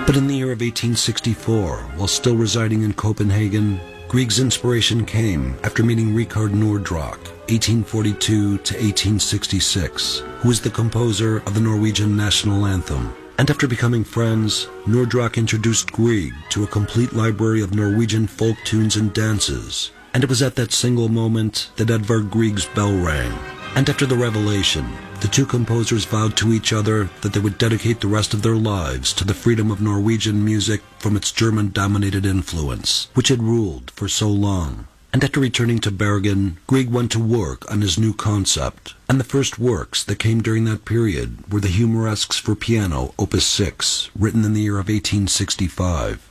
But in the year of 1864, while still residing in Copenhagen, Grieg's inspiration came after meeting Richard Nordraak, 1842 to 1866, who was the composer of the Norwegian national anthem. And after becoming friends, Nordraak introduced Grieg to a complete library of Norwegian folk tunes and dances. And it was at that single moment that Edvard Grieg's bell rang. And after the revelation, the two composers vowed to each other that they would dedicate the rest of their lives to the freedom of Norwegian music from its German-dominated influence, which had ruled for so long. And after returning to Bergen, Grieg went to work on his new concept. And the first works that came during that period were the Humoresques for piano, Opus 6, written in the year of 1865.